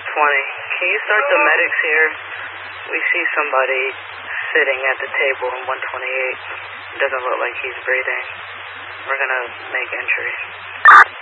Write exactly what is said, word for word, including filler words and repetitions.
twenty. Can you start the medics here? We see somebody sitting at the table in one twenty-eight. Doesn't look like he's breathing. We're gonna make entry.